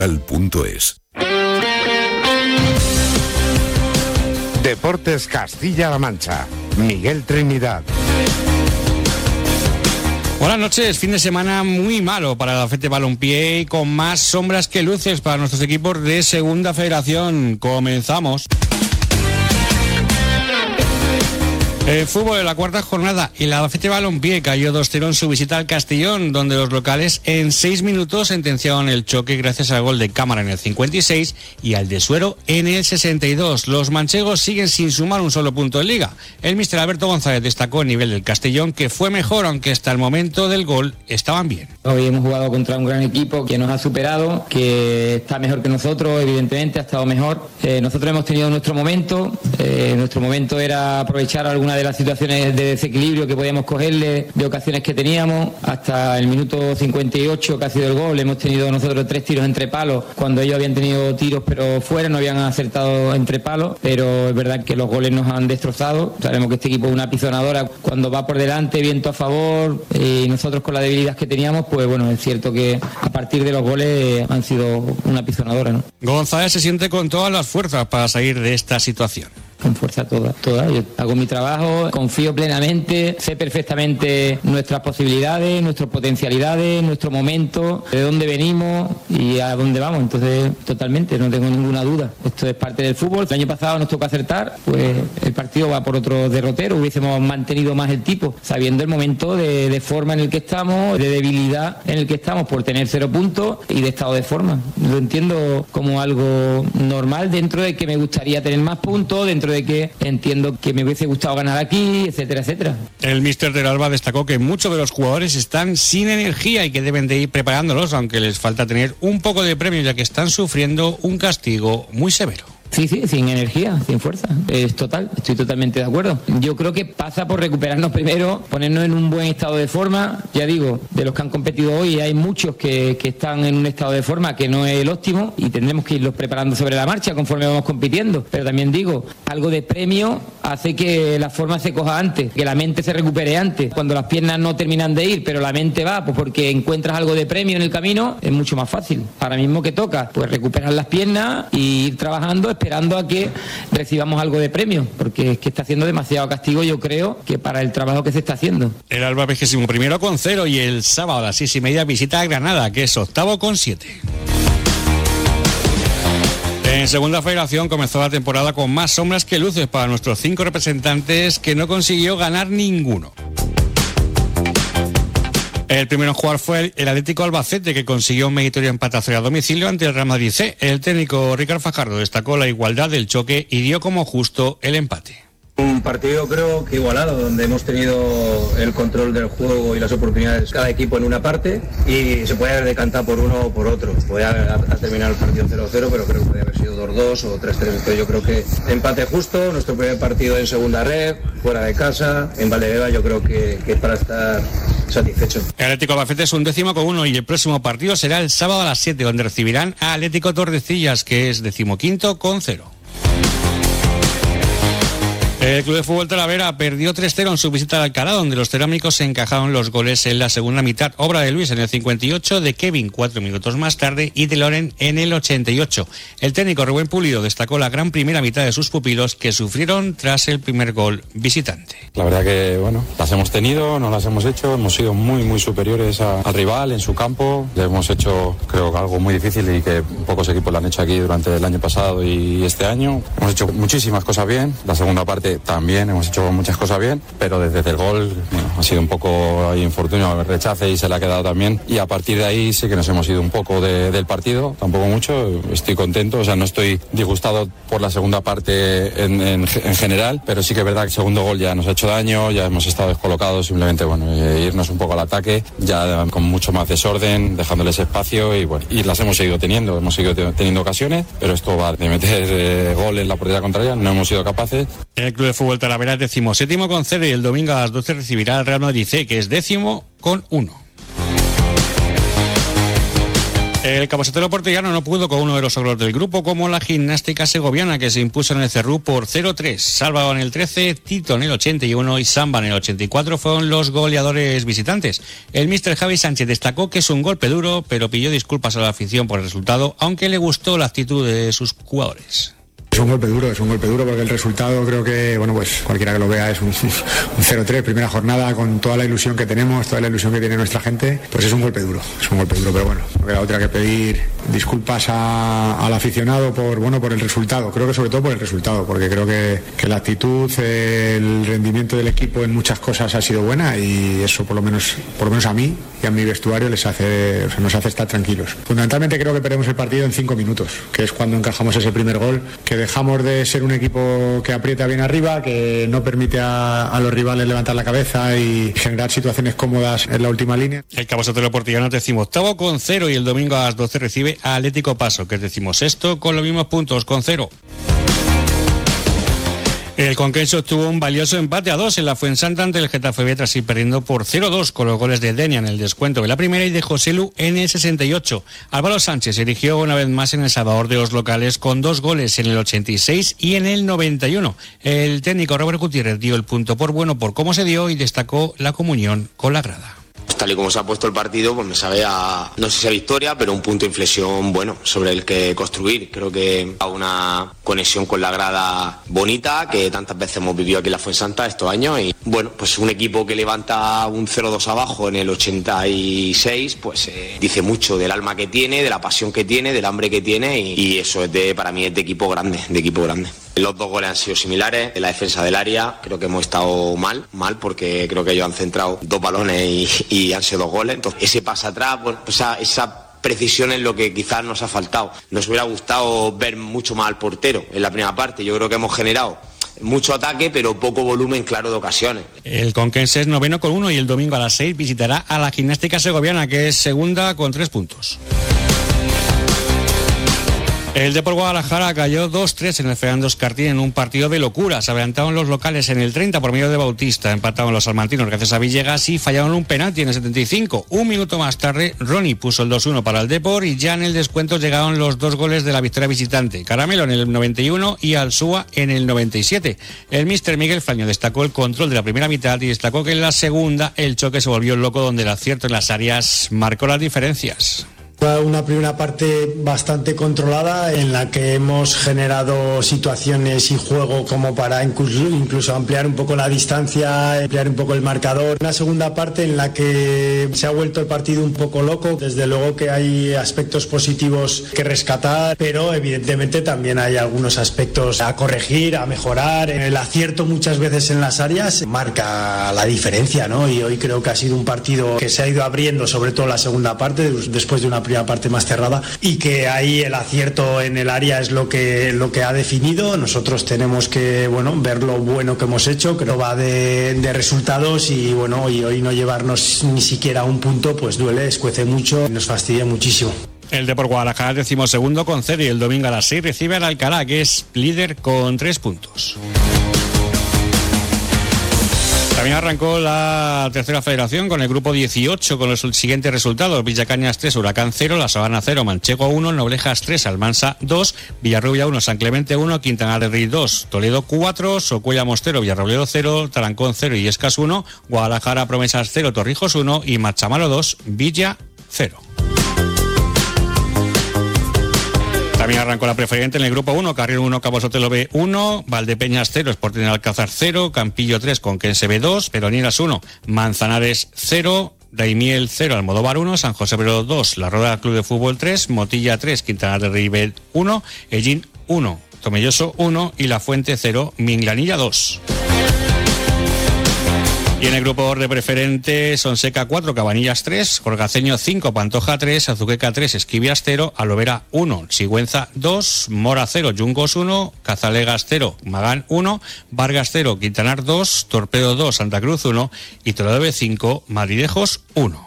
El.es. Deportes Castilla-La Mancha. Miguel Trinidad. Buenas noches, fin de semana muy malo para la Fete Balompié y con más sombras que luces para nuestros equipos de Segunda Federación. Comenzamos. El fútbol en la cuarta jornada y la Albacete Balompié cayó 2-0 en su visita al Castellón, donde los locales en 6 minutos sentenciaron el choque gracias al gol de Cámara en el 56 y al de Suero en el 62. Los manchegos siguen sin sumar un solo punto en Liga. El míster Alberto González destacó el nivel del Castellón, que fue mejor, aunque hasta el momento del gol estaban bien. Hoy hemos jugado contra un gran equipo que nos ha superado, que está mejor que nosotros, evidentemente ha estado mejor. Nosotros hemos tenido nuestro momento era aprovechar alguna de las situaciones de desequilibrio que podíamos cogerle, de ocasiones que teníamos. Hasta el minuto 58, que ha sido el gol, hemos tenido nosotros 3 tiros entre palos, cuando ellos habían tenido tiros pero fuera, no habían acertado entre palos, pero es verdad que los goles nos han destrozado. Sabemos que este equipo es una pisonadora, cuando va por delante, viento a favor, y nosotros con la debilidad que teníamos, pues bueno, es cierto que a partir de los goles han sido una pisonadora, ¿no? González se siente con todas las fuerzas para salir de esta situación. Con fuerza toda. Yo hago mi trabajo, confío plenamente, sé perfectamente nuestras posibilidades, nuestras potencialidades, nuestro momento, de dónde venimos y a dónde vamos. Entonces, totalmente, no tengo ninguna duda. Esto es parte del fútbol. El año pasado nos tocó acertar, pues el partido va por otro derrotero. Hubiésemos mantenido más el tipo, sabiendo el momento de forma en el que estamos, de debilidad en el que estamos por tener 0 puntos y de estado de forma. Lo entiendo como algo normal, dentro de que me gustaría tener más puntos, dentro de que entiendo que me hubiese gustado ganar aquí, etcétera, etcétera. El míster del Alba destacó que muchos de los jugadores están sin energía y que deben de ir preparándolos, aunque les falta tener un poco de premio, ya que están sufriendo un castigo muy severo. Sí, sin energía, sin fuerza, es total, estoy totalmente de acuerdo. Yo creo que pasa por recuperarnos primero, ponernos en un buen estado de forma. Ya digo, de los que han competido hoy hay muchos que están en un estado de forma que no es el óptimo y tendremos que irlos preparando sobre la marcha conforme vamos compitiendo. Pero también digo, algo de premio hace que la forma se coja antes, que la mente se recupere antes. Cuando las piernas no terminan de ir, pero la mente va, pues porque encuentras algo de premio en el camino, es mucho más fácil. Ahora mismo que toca, pues recuperar las piernas y ir trabajando, esperando a que recibamos algo de premio, porque es que está haciendo demasiado castigo, yo creo, que para el trabajo que se está haciendo. El Alba 21º con 0 y el sábado a las 6:30 visita a Granada, que es octavo con 7. En Segunda Federación comenzó la temporada con más sombras que luces para nuestros 5 representantes, que no consiguió ganar ninguno. El primero en jugar fue el Atlético Albacete, que consiguió un meritorio empate a 0 a domicilio ante el Real Madrid C. El técnico Ricardo Fajardo destacó la igualdad del choque y dio como justo el empate. Un partido creo que igualado, donde hemos tenido el control del juego y las oportunidades cada equipo en una parte y se puede haber decantado por uno o por otro. Puede haber terminado el partido 0-0, pero creo que podría haber sido 2-2 o 3-3. Entonces yo creo que empate justo, nuestro primer partido en segunda red, fuera de casa, en Valdebeba, yo creo que es para estar satisfecho. El Atlético Albacete es un 10º y el próximo partido será el sábado a las 7, donde recibirán a Atlético Tordesillas, que es 15º con 0. El Club de Fútbol Talavera perdió 3-0 en su visita al Alcalá, donde los cerámicos se encajaron los goles en la segunda mitad. Obra de Luis en el 58, de Kevin 4 minutos más tarde y de Loren en el 88. El técnico Rubén Pulido destacó la gran primera mitad de sus pupilos, que sufrieron tras el primer gol visitante. La verdad que, bueno, las hemos tenido, no las hemos hecho, hemos sido muy superiores al rival en su campo. Le hemos hecho, creo que algo muy difícil y que pocos equipos lo han hecho aquí durante el año pasado y este año. Hemos hecho muchísimas cosas bien. La segunda parte también hemos hecho muchas cosas bien, pero desde el gol, bueno, ha sido un poco infortunio, el rechace y se le ha quedado también. Y a partir de ahí sí que nos hemos ido un poco del partido, tampoco mucho. Estoy contento, o sea, no estoy disgustado por la segunda parte en general, pero sí que es verdad que el segundo gol ya nos ha hecho daño, ya hemos estado descolocados, simplemente, bueno, irnos un poco al ataque, ya con mucho más desorden, dejándoles espacio y bueno, y las hemos seguido teniendo teniendo ocasiones, pero esto va de meter gol en la portería contraria, no hemos sido capaces. El Club de Fútbol Talavera es 17º con 0 y el domingo a las 12 recibirá al Real Madrid C, que es 10º con 1. El Capacetero porteñano no pudo con uno de los ogros del grupo, como la Gimnástica Segoviana, que se impuso en el Cerrú por 0-3. Salvador en el 13, Tito en el 81 y Samba en el 84 fueron los goleadores visitantes. El míster Javi Sánchez destacó que es un golpe duro, pero pidió disculpas a la afición por el resultado, aunque le gustó la actitud de sus jugadores. Es un golpe duro porque el resultado creo que, bueno, pues cualquiera que lo vea es un 0-3, primera jornada con toda la ilusión que tenemos, toda la ilusión que tiene nuestra gente, pues es un golpe duro, pero bueno, no queda otra que pedir disculpas al aficionado por el resultado, creo que sobre todo por el resultado, porque creo que la actitud, el rendimiento del equipo en muchas cosas ha sido buena y eso por lo menos a mí y a mi vestuario nos hace estar tranquilos. Fundamentalmente creo que perdemos el partido en 5 minutos, que es cuando encajamos ese primer gol, que dejamos de ser un equipo que aprieta bien arriba, que no permite a los rivales levantar la cabeza y generar situaciones cómodas en la última línea. El Capacetero porteñano es 18º con 0 y el domingo a las 12 recibe a Atlético Paso, que es 16º con los mismos puntos, con 0. El Conquense obtuvo un valioso empate a 2 en la Fuensanta ante el Getafe B tras ir perdiendo por 0-2 con los goles de Denia en el descuento de la primera y de José Lu en el 68. Álvaro Sánchez se erigió una vez más en el salvador de los locales con 2 goles en el 86 y en el 91. El técnico Robert Gutiérrez dio el punto por bueno por cómo se dio y destacó la comunión con la grada. Tal y como se ha puesto el partido, pues me sabe a, no sé si a victoria, pero un punto de inflexión bueno sobre el que construir. Creo que a una conexión con la grada bonita que tantas veces hemos vivido aquí en la Fuensanta estos años y bueno, pues un equipo que levanta un 0-2 abajo en el 86, pues dice mucho del alma que tiene, de la pasión que tiene, del hambre que tiene y eso para mí es de equipo grande, Los 2 goles han sido similares, en la defensa del área creo que hemos estado mal porque creo que ellos han centrado 2 balones y han sido 2 goles, entonces ese pase atrás, bueno, pues esa precisión es lo que quizás nos ha faltado. Nos hubiera gustado ver mucho más al portero en la primera parte, yo creo que hemos generado mucho ataque pero poco volumen claro de ocasiones. El Conquense es 9º con 1 y el domingo a las 6 visitará a la Gimnástica Segoviana, que es segunda con 3 puntos. El Depor Guadalajara cayó 2-3 en el Fernando Escartín en un partido de locura. Se adelantaron los locales en el 30 por medio de Bautista, empataron los salmantinos gracias a Villegas y fallaron un penalti en el 75. Un minuto más tarde, Ronnie puso el 2-1 para el Depor y ya en el descuento llegaron los 2 goles de la victoria visitante. Caramelo en el 91 y Alsúa en el 97. El míster Miguel Flaño destacó el control de la primera mitad y destacó que en la segunda el choque se volvió loco donde el acierto en las áreas marcó las diferencias. Una primera parte bastante controlada en la que hemos generado situaciones y juego como para incluso ampliar un poco la distancia, ampliar un poco el marcador. Una segunda parte en la que se ha vuelto el partido un poco loco. Desde luego que hay aspectos positivos que rescatar, pero evidentemente también hay algunos aspectos a corregir, a mejorar. El acierto muchas veces en las áreas marca la diferencia, ¿no? Y hoy creo que ha sido un partido que se ha ido abriendo, sobre todo la segunda parte, después de una primera parte más cerrada y que ahí el acierto en el área es lo que ha definido. Nosotros tenemos que ver lo bueno que hemos hecho, creo va de resultados y hoy no llevarnos ni siquiera un punto pues duele, escuece mucho, nos fastidia muchísimo. El Depor Guadalajara 12º con 0 y el domingo a las 6 recibe al Alcalá, que es líder con 3 puntos. También arrancó la tercera federación con el grupo 18 con los siguientes resultados: Villacañas 3, Huracán 0, La Sabana 0, Manchego 1, Noblejas 3, Almansa 2, Villarrubia 1, San Clemente 1, Quintana del Rey 2, Toledo 4, Socuellamos 0, Villarrobledo 0, Tarancón 0 y Escas 1, Guadalajara Promesas 0, Torrijos 1 y Machamalo 2, Villa 0. También arrancó la preferente en el grupo 1, Carril 1, Cabo Sotelo B 1, Valdepeñas 0, Sporting de Alcázar 0, Campillo 3, Conquense B 2, Peronieras 1, Manzanares 0, Daimiel 0, Almodóvar 1, San José Brero 2, La Roda Club de Fútbol 3, Motilla 3, Quintana del Rey B 1, Ellín 1, Tomelloso 1 y La Fuente 0, Minglanilla 2. Y en el grupo de preferente, Sonseca 4, Cabanillas 3, Jorgaceño 5, Pantoja 3, Azuqueca 3, Esquivias 0, Alovera 1, Sigüenza 2, Mora 0, Yungos 1, Cazalegas 0, Magán 1, Vargas 0, Quintanar 2, Torpedo 2, Santa Cruz 1 y Toledo B 5, Madridejos 1.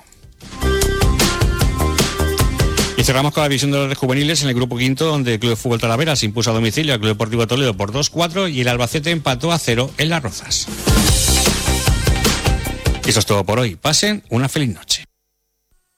Y cerramos con la división de los juveniles en el grupo quinto, donde el Club de Fútbol Talavera se impuso a domicilio al Club Deportivo Toledo por 2-4 y el Albacete empató a 0 en Las Rozas. Y eso es todo por hoy. Pasen una feliz noche.